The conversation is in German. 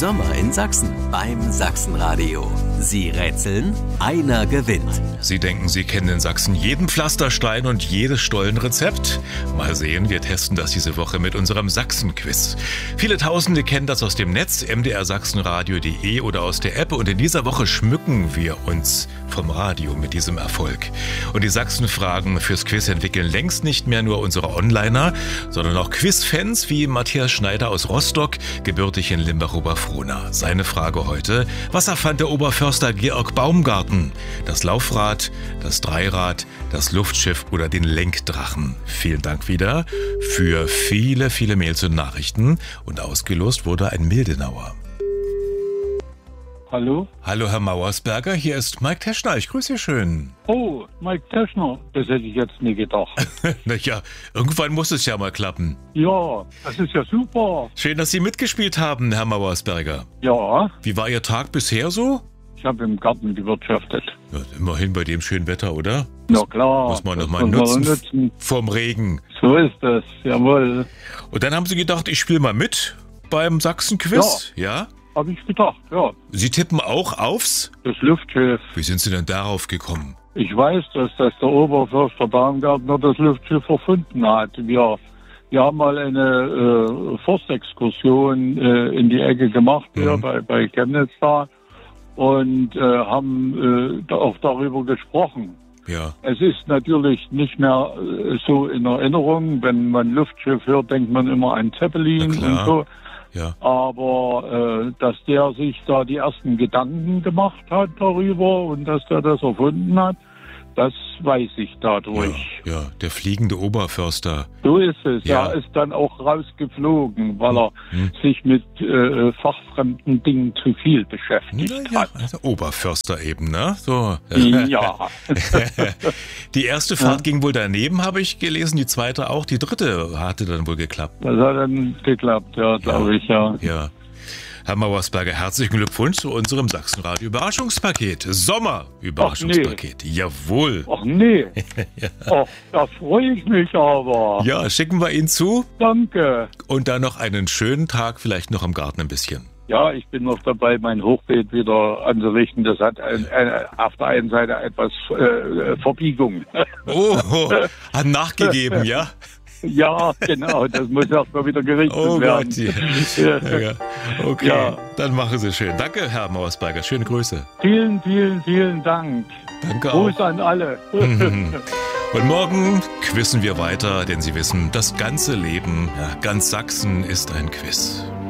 Sommer in Sachsen beim Sachsenradio. Sie rätseln, einer gewinnt. Sie denken, Sie kennen in Sachsen jeden Pflasterstein und jedes Stollenrezept? Mal sehen, wir testen das diese Woche mit unserem Sachsen-Quiz. Viele Tausende kennen das aus dem Netz, mdrsachsenradio.de oder aus der App. Und in dieser Woche schmücken wir uns vom Radio mit diesem Erfolg. Und die Sachsen-Fragen fürs Quiz entwickeln längst nicht mehr nur unsere Onliner, sondern auch Quiz-Fans wie Matthias Schneider aus Rostock, gebürtig in Limbach-Oberfrohna. Seine Frage heute: Was erfand der Oberförster Georg Baumgarten? Das Laufrad, das Dreirad, das Luftschiff oder den Lenkdrachen? Vielen Dank wieder für viele, viele Mails und Nachrichten. Und ausgelost wurde ein Mildenauer. Hallo? Hallo, Herr Mauersberger, hier ist Mike Teschner. Ich grüße Sie schön. Oh, Mike Teschner. Das hätte ich jetzt nie gedacht. Naja, irgendwann muss es ja mal klappen. Ja, das ist ja super. Schön, dass Sie mitgespielt haben, Herr Mauersberger. Ja, Wie war Ihr Tag bisher so? ich habe im Garten gewirtschaftet. Ja, immerhin bei dem schönen Wetter, oder? Ja klar. Muss man das noch mal muss man nutzen vom Regen. So ist das, jawohl. Und dann haben Sie gedacht, ich spiele mal mit beim Sachsen-Quiz? Ja. Habe ich gedacht, ja. Sie tippen auch aufs? Das Luftschiff. Wie sind Sie denn darauf gekommen? Ich weiß, dass der Oberförster Baumgartner das Luftschiff erfunden hat. Wir haben mal eine Forstexkursion in die Ecke gemacht, hier bei Chemnitz da, und haben auch darüber gesprochen. Ja. Es ist natürlich nicht mehr so in Erinnerung. Wenn man Luftschiff hört, denkt man immer an Zeppelin und so. Ja. Aber dass der sich da die ersten Gedanken gemacht hat darüber und dass der das erfunden hat, das weiß ich dadurch. Ja, der fliegende Oberförster. So ist es. Ja. Er ist dann auch rausgeflogen, weil er sich mit fachfremden Dingen zu viel beschäftigt hat. Also Oberförster eben, ne? So. Ja. Die erste Fahrt ging wohl daneben, habe ich gelesen. Die zweite auch. Die dritte hatte dann wohl geklappt. Das hat dann geklappt, ja, glaube ich, ja. Ja. Herr Mauersberger, herzlichen Glückwunsch zu unserem Sachsenradio-Überraschungspaket. Sommer-Überraschungspaket. Jawohl. Ach nee. Ach, da freue ich mich aber. Ja, schicken wir Ihnen zu. Danke. Und dann noch einen schönen Tag, vielleicht noch im Garten ein bisschen. Ja, ich bin noch dabei, mein Hochbeet wieder anzurichten. Das hat auf der einen Seite etwas Verbiegung. Oh, hat nachgegeben, ja? Ja, genau. Das muss erst mal wieder gerichtet werden. Gott, ja. Okay, Ja. Dann machen Sie schön. Danke, Herr Mauersberger. Schöne Grüße. Vielen, vielen, vielen Dank. Danke Gruß auch. an alle. Und morgen quizzen wir weiter, denn Sie wissen, das ganze Leben, ja, ganz Sachsen ist ein Quiz.